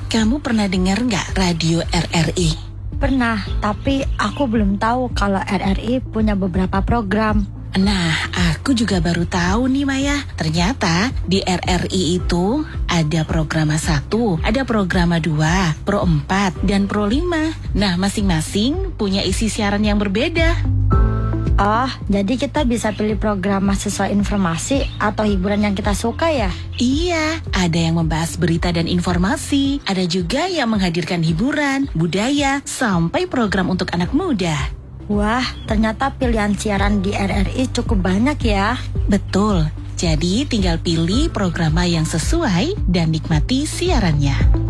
kamu pernah dengar nggak radio RRI? Pernah, tapi aku belum tahu kalau RRI punya beberapa program. Nah, aku juga baru tahu nih Maya. Ternyata di RRI itu ada Programa 1, ada Programa 2, Pro 4, dan Pro 5. Nah, masing-masing punya isi siaran yang berbeda. Oh, jadi kita bisa pilih program sesuai informasi atau hiburan yang kita suka ya? Iya, ada yang membahas berita dan informasi, ada juga yang menghadirkan hiburan, budaya, sampai program untuk anak muda. Wah, ternyata pilihan siaran di RRI cukup banyak ya. Betul, jadi tinggal pilih program yang sesuai dan nikmati siarannya.